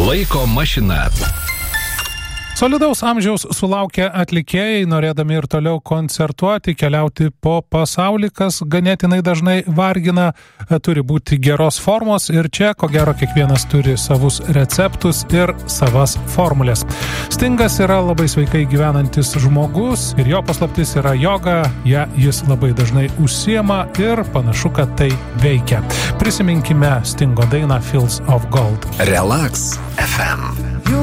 Laiko mašina. Solidaus amžiaus sulaukę atlikėjai, norėdami ir toliau koncertuoti, keliauti po pasaulį, kas ganėtinai dažnai vargina, turi būti geros formos ir čia, ko gero, kiekvienas turi savus receptus ir savas formulės. Stingas yra labai sveikai gyvenantis žmogus ir jo paslaptis yra joga, ją jis labai dažnai užsiema ir panašu, kad tai veikia. Prisiminkime Stingo dainą Fields of Gold. Relax FM.